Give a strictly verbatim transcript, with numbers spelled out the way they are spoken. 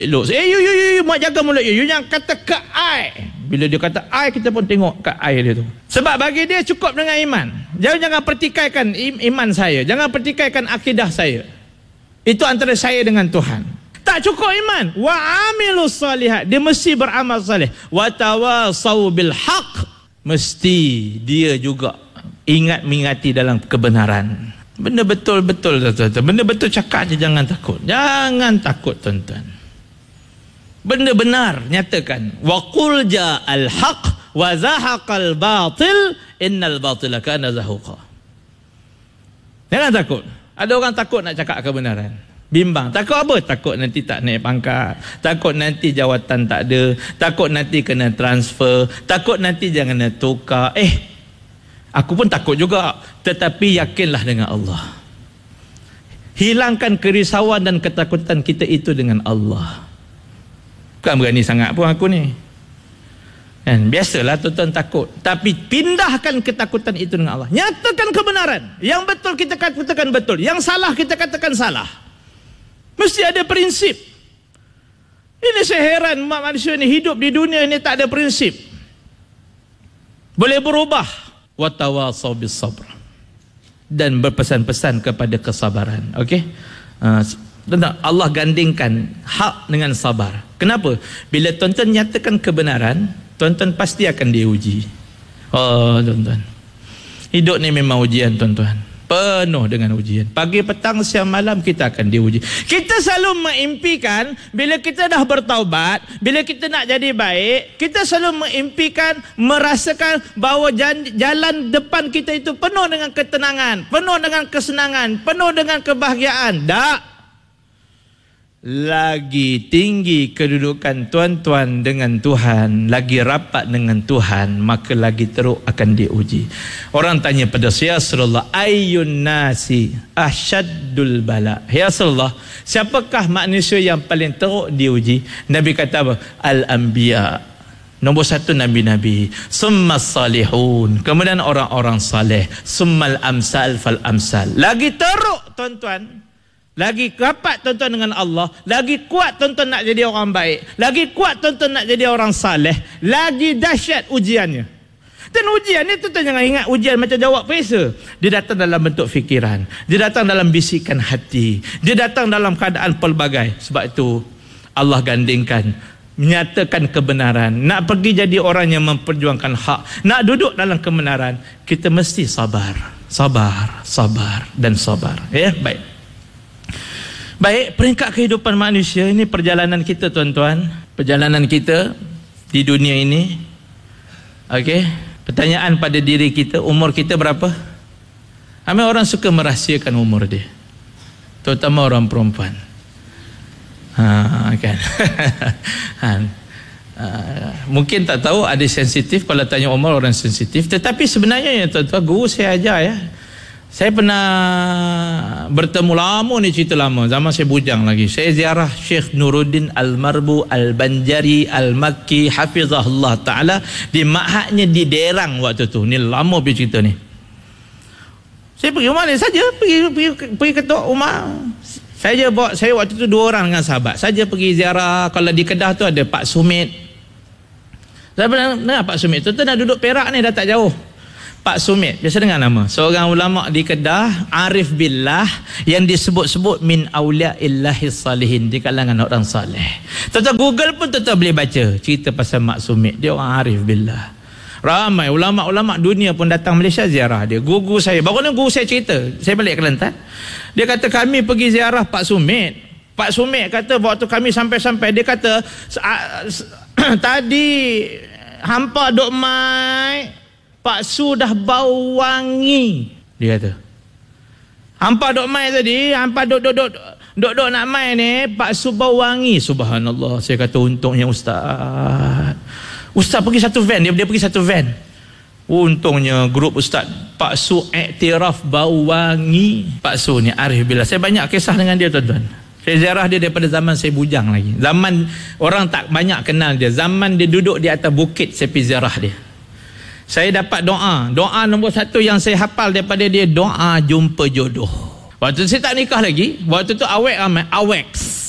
elok. Eh, you, you, you, you, mak jaga mulut you. You jangan kata ke I. Bila dia kata I, kita pun tengok ke I dia tu. Sebab bagi dia cukup dengan iman. Jangan jangan pertikaikan iman saya. Jangan pertikaikan akidah saya. Itu antara saya dengan Tuhan. Tak cukup iman. Wa amilus salihat. Dia mesti beramal saleh. Wa tawasau bil haq. Mesti dia juga ingat mengingati dalam kebenaran. Benda betul-betul, tuan-tuan. Benda betul cakap je, jangan takut. Jangan takut, tuan-tuan. Benda benar, nyatakan. Wa qul ja'al haq wa zahaqal batil innal batila kana zahuqa. Jangan takut. Ada orang takut nak cakap kebenaran. Bimbang. Takut apa? Takut nanti tak naik pangkat. Takut nanti jawatan tak ada. Takut nanti kena transfer. Takut nanti jangan nak tukar. Eh, aku pun takut juga. Tetapi yakinlah dengan Allah. Hilangkan kerisauan dan ketakutan kita itu dengan Allah. Bukan berani sangat pun aku ni. Kan? Biasalah tuan-tuan takut. Tapi pindahkan ketakutan itu dengan Allah. Nyatakan kebenaran. Yang betul kita katakan betul. Yang salah kita katakan salah. Mesti ada prinsip. Ini saya heran umat manusia ni hidup di dunia ni tak ada prinsip. Boleh berubah. Wa tawasau bis sabr. Dan berpesan-pesan kepada kesabaran. Okey? Uh, Allah gandingkan hak dengan sabar. Kenapa? Bila tuan-tuan nyatakan kebenaran, tuan-tuan pasti akan diuji. Oh, tuan-tuan. Hidup ni memang ujian, tuan-tuan. Penuh dengan ujian. Pagi, petang, siang, malam kita akan diuji. Kita selalu mengimpikan bila kita dah bertaubat, bila kita nak jadi baik, kita selalu mengimpikan, merasakan bahawa jalan depan kita itu penuh dengan ketenangan, penuh dengan kesenangan, penuh dengan kebahagiaan. Tak. Lagi tinggi kedudukan tuan-tuan dengan Tuhan, lagi rapat dengan Tuhan, maka lagi teruk akan diuji. Orang tanya pada saya, ya Rasulullah, ayyun nasi asyaddul bala. Ya Rasulullah, siapakah manusia yang paling teruk diuji? Nabi kata apa? Al-anbiya. Nombor satu Nabi-Nabi. Summas salihun. Kemudian orang-orang saleh. Summal amsal fal amsal. Lagi teruk, tuan-tuan. Lagi rapat tuan-tuan dengan Allah, lagi kuat tuan-tuan nak jadi orang baik, lagi kuat tuan-tuan nak jadi orang saleh, lagi dahsyat ujiannya. Dan ujian ni tuan-tuan jangan ingat ujian macam jawab perisa. Dia datang dalam bentuk fikiran, dia datang dalam bisikan hati, dia datang dalam keadaan pelbagai. Sebab itu Allah gandingkan menyatakan kebenaran, nak pergi jadi orang yang memperjuangkan hak, nak duduk dalam kebenaran, kita mesti sabar, sabar, sabar dan sabar. Ya, baik. Baik, peringkat kehidupan manusia ini perjalanan kita, tuan-tuan. Perjalanan kita di dunia ini. Okey. Pertanyaan pada diri kita, umur kita berapa? Ramai orang suka merahsiakan umur dia. Terutama orang perempuan. Ha, kan. ha. Uh, mungkin tak tahu, ada sensitif kalau tanya umur, orang sensitif. Tetapi sebenarnya ya tuan-tuan, guru saya ajar ya. Saya pernah bertemu lama ni, cerita lama, zaman saya bujang lagi. Saya ziarah Syekh Nuruddin Al-Marbu Al-Banjari Al-Makki hafizahullah ta'ala di ma'hadnya di Derang waktu tu. Ni lama pergi cerita ni. Saya pergi rumah ni saja, pergi pergi, pergi ketuk rumah. Saya bawa, saya waktu tu dua orang dengan sahabat. Saja pergi ziarah. Kalau di Kedah tu ada Pak Sumit. Saya pernah dengar Pak Sumit tu, tu nak duduk Perak ni, dah tak jauh. Pak Sumit, biasa dengar nama. Seorang ulama di Kedah, arif billah, yang disebut-sebut min awliya'illahis salihin, di kalangan orang saleh. Tuan-tuan Google pun tuan-tuan boleh baca cerita pasal Mak Sumit. Dia orang arif billah. Ramai ulama-ulama dunia pun datang Malaysia ziarah dia. Guru saya, baru ni guru saya cerita, saya balik Kelantan. Dia kata kami pergi ziarah Pak Sumit. Pak Sumit kata waktu kami sampai-sampai, dia kata tadi hampa duk mai, Pak Su dah bau wangi. Dia kata hampa duk mai tadi, hampa duk duk duk duk duk nak mai ni, Pak Su bau wangi. Subhanallah. Saya kata untungnya Ustaz. Ustaz pergi satu van, dia, dia pergi satu van. Untungnya grup Ustaz Pak Su iktiraf bau wangi. Pak Su ni arif billah. Saya banyak kisah dengan dia, tuan-tuan. Saya ziarah dia daripada zaman saya bujang lagi. Zaman orang tak banyak kenal dia. Zaman dia duduk di atas bukit, saya pergi ziarah dia. Saya dapat doa. Doa nombor satu yang saya hafal daripada dia, doa jumpa jodoh. Waktu tu saya tak nikah lagi. Waktu tu awek ramai. Aweks.